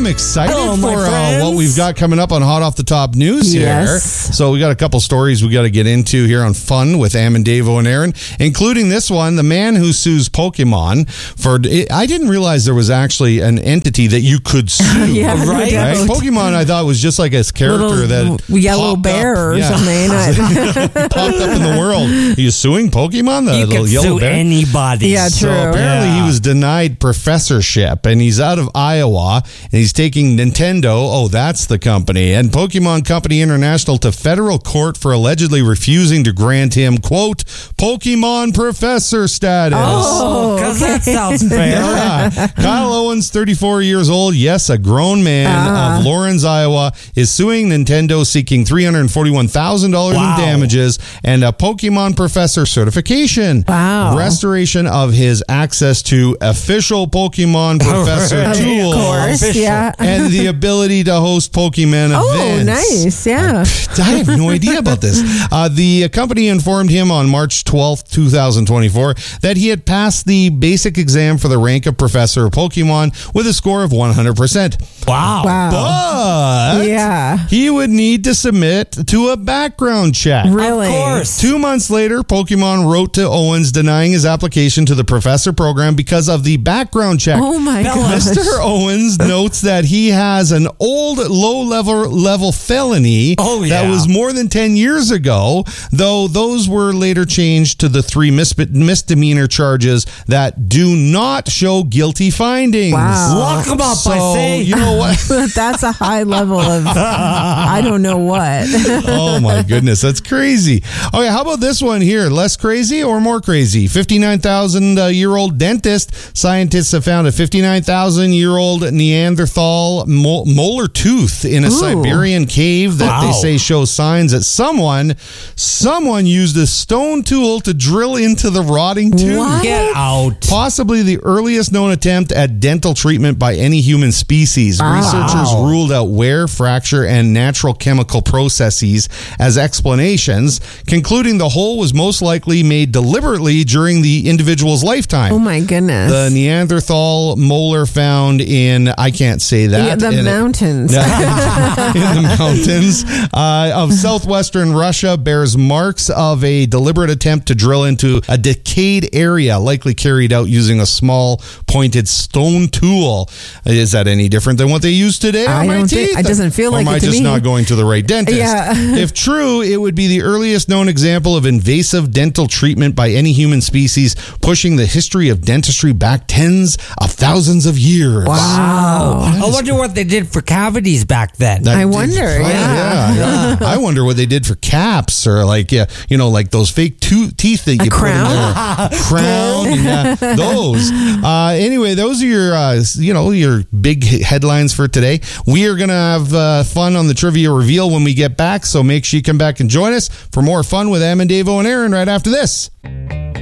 I'm excited Hello, my for friends. what we've got coming up on Hot Off the Top News here. Yes. So we got a couple stories we got to get into here on Fun with Am, Davo, and Aaron, including this one, the man who sues Pokemon for... I didn't realize there was actually an entity that you could sue. Yeah, no Right? doubt. Pokemon, I thought, was just like a character Little that yellow popped bear up. or Yeah. something. Popped up in the world. Are you suing Pokemon, the You little can yellow sue bear? anybody. Yeah, So true. apparently Yeah. he was denied professorship, and he's out of Iowa, and he's taking Nintendo, oh, that's the company, and Pokemon Company International to federal court for allegedly refusing to grant him, quote, Pokemon professor status. Oh, because that sounds fair. Yeah. Kyle Owens, 34 years old, yes, a grown man of Lawrence, Iowa, is suing Nintendo seeking $341,000 Wow. in damages and a Pokemon professor certification. Wow. Restoration of his access to official Pokemon professor Right. tools. Of course, Official. yeah. And the ability to host Pokemon Oh, events. nice, yeah. I have no idea about this. The company informed him on March 12th, 2024, that he had passed the basic exam for the rank of professor of Pokemon with a score of 100%. Wow. Wow. But Yeah. he would need to submit to a background check. Really? Of course. 2 months later, Pokemon wrote to Owens denying his application to the professor program because of the background check. Oh my Bella. gosh. Mr. Owens notes that he has an old low-level felony Oh, yeah. that was more than 10 years ago, though those were later changed to the 3 misdemeanor charges that do not show guilty findings. Wow. Lock 'em up, So, I say. you know what? That's a high level of I don't know what. Oh my goodness, that's crazy. Okay, how about this one here? Less crazy or more crazy? 59,000-year-old dentist. Scientists have found a 59,000-year-old Neanderthal molar tooth in a Siberian cave that they Wow. say shows signs that someone used a stone tool to drill into the rotting tooth. What? Get out. Possibly the earliest known attempt at dental treatment by any human species. Researchers ruled out wear, fracture, and natural chemical processes as explanations, concluding the hole was most likely made deliberately during the individual's lifetime. Oh my goodness. The Neanderthal molar found in, I can't say that. Yeah, the mountains. in the mountains of southwestern Russia bears marks of a deliberate attempt to drill into a decayed area, likely carried out using a small pointed stone tool. Is that any different than what they use today I on my don't teeth? think- it doesn't feel Or like am it I to just me. not going to the right dentist? Yeah. If true, it would be the earliest known example of invasive dental treatment by any human species, pushing the history of dentistry back tens of thousands of years. Wow. I wonder what they did for cavities back then. I wonder, Yeah. I wonder what they did for caps or like those fake teeth that you put in there. Crown, yeah, those. Anyway, those are your big headlines for today. We are gonna have fun on the trivia reveal when we get back. So make sure you come back and join us for more fun with Am and Davo and Aaron right after this.